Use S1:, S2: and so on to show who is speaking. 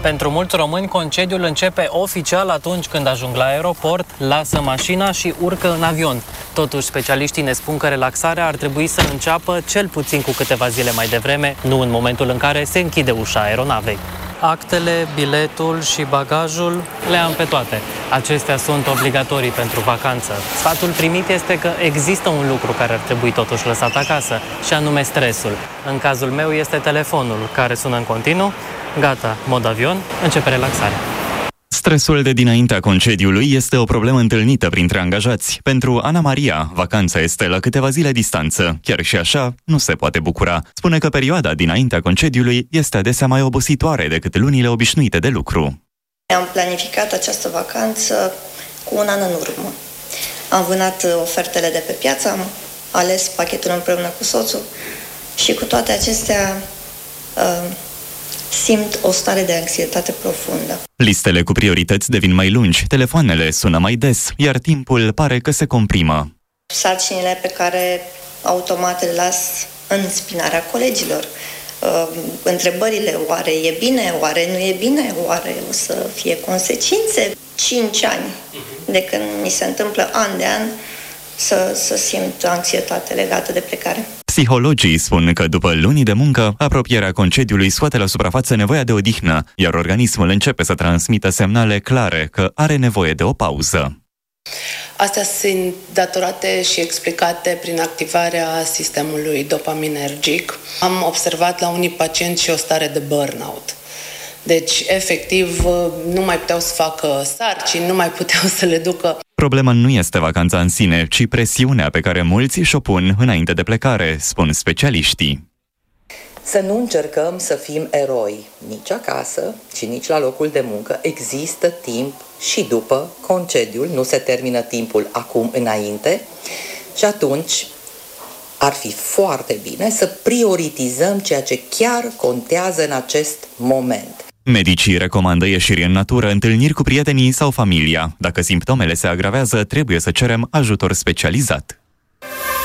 S1: Pentru mulți români, concediul începe oficial atunci când ajung la aeroport, lasă mașina și urcă în avion. Totuși, specialiștii ne spun că relaxarea ar trebui să înceapă cel puțin cu câteva zile mai devreme, nu în momentul în care se închide ușa aeronavei. Actele, biletul și bagajul le am pe toate. Acestea sunt obligatorii pentru vacanță. Sfatul primit este că există un lucru care ar trebui totuși lăsat acasă, și anume stresul. În cazul meu este telefonul, care sună în continuu. Gata, mod avion, începe relaxarea.
S2: Stresul de dinaintea concediului este o problemă întâlnită printre angajați. Pentru Ana Maria, vacanța este la câteva zile distanță. Chiar și așa, nu se poate bucura. Spune că perioada dinaintea concediului este adesea mai obositoare decât lunile obișnuite de lucru.
S3: Am planificat această vacanță cu un an în urmă. Am vânat ofertele de pe piață, am ales pachetul împreună cu soțul și cu toate acestea simt o stare de anxietate profundă.
S2: Listele cu priorități devin mai lungi, telefoanele sună mai des, iar timpul pare că se comprimă.
S3: Sarcinile pe care automat le las în spinarea colegilor. Întrebările, oare e bine, oare nu e bine, oare o să fie consecințe? 5 ani de când mi se întâmplă an de an să simt anxietate legată de plecare.
S2: Psihologii spun că după luni de muncă, apropierea concediului scoate la suprafață nevoia de odihnă, iar organismul începe să transmită semnale clare că are nevoie de o pauză.
S4: Astea sunt datorate și explicate prin activarea sistemului dopaminergic. Am observat la unii pacienți și o stare de burnout. Deci, efectiv, nu mai puteau să facă sarcini, nu mai puteau să le ducă.
S2: Problema nu este vacanța în sine, ci presiunea pe care mulți și-o pun înainte de plecare, spun specialiștii.
S5: Să nu încercăm să fim eroi, nici acasă și nici la locul de muncă. Există timp și după concediul, nu se termină timpul acum înainte și atunci ar fi foarte bine să prioritizăm ceea ce chiar contează în acest moment.
S2: Medicii recomandă ieșiri în natură, întâlniri cu prietenii sau familia. Dacă simptomele se agravează, trebuie să cerem ajutor specializat.